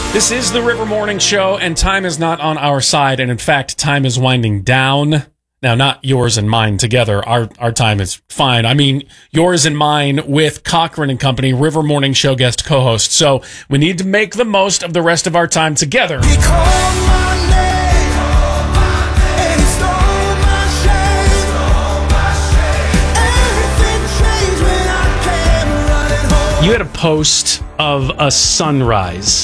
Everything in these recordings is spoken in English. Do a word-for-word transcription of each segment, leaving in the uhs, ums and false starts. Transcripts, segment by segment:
This is the River Morning Show, and time is not on our side, and in fact, time is winding down. Now, not yours and mine together. Our our time is fine. I mean, yours and mine with Cochran and Company, River Morning Show guest co-host. So we need to make the most of the rest of our time together. He called my name, and he stole my shame. Everything changed when I came running home. You had a post of a sunrise,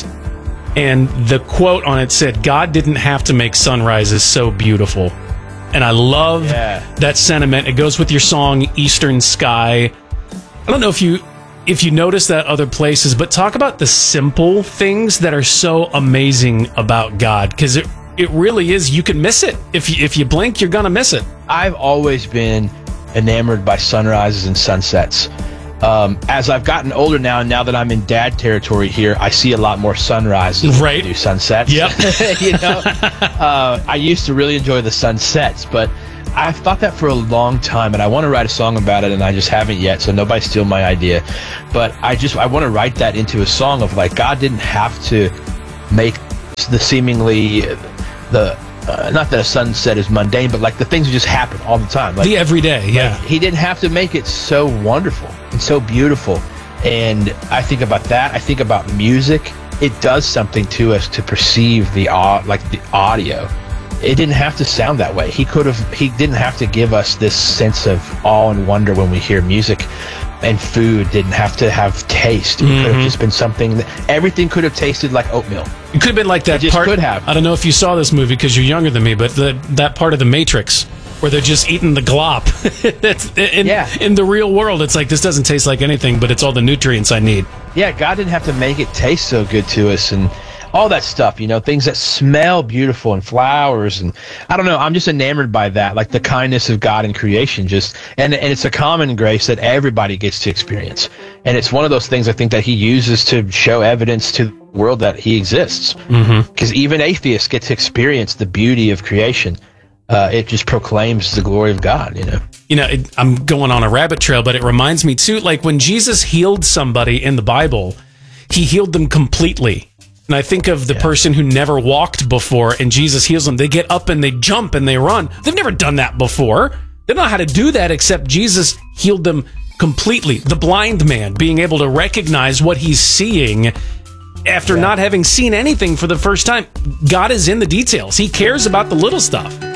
and the quote on it said, "God didn't have to make sunrises so beautiful." And I love Yeah. that sentiment. It goes with your song Eastern Sky. I don't know if you if you notice that other places, but talk about the simple things that are so amazing about God, because it it really is. You can miss it. If you, if you blink, you're gonna miss it. I've always been enamored by sunrises and sunsets. Um, as I've gotten older now, and now that I'm in dad territory here, I see a lot more sunrises Right. than I do sunsets. Yep. you know, uh, I used to really enjoy the sunsets, but I've thought that for a long time, and I want to write a song about it, and I just haven't yet. So nobody steal my idea. But I just I want to write that into a song of like God didn't have to make the seemingly the. Uh, not that a sunset is mundane, but like the things that just happen all the time. Like, The everyday, yeah. he didn't have to make it so wonderful and so beautiful. And I think about that. I think about music. It does something to us to perceive the au- like the audio. It didn't have to sound that way. He could have. He didn't have to give us this sense of awe and wonder when we hear music. And food didn't have to have taste. It could have just been something that everything could have tasted like oatmeal. It could have been like that It just part. could have. I don't know if you saw this movie because you're younger than me, but the, that part of the Matrix where they're just eating the glop. That's in, Yeah. in the real world, it's like, this doesn't taste like anything, but it's all the nutrients I need. Yeah, God didn't have to make it taste so good to us and all that stuff, you know, things that smell beautiful and flowers. And I don't know, I'm just enamored by that, like the kindness of God in creation. Just and, and it's a common grace that everybody gets to experience. And it's one of those things I think that he uses to show evidence to the world that he exists. Because even atheists get to experience the beauty of creation. Uh, it just proclaims the glory of God, you know. You know, it, I'm going on a rabbit trail, but it reminds me too, like when Jesus healed somebody in the Bible, he healed them completely. And I think of the Yeah. person who never walked before, and Jesus heals them. They get up and they jump and they run. They've never done that before. They don't know how to do that, except Jesus healed them completely. The blind man being able to recognize what he's seeing after Yeah. not having seen anything for the first time. God is in the details. He cares about the little stuff.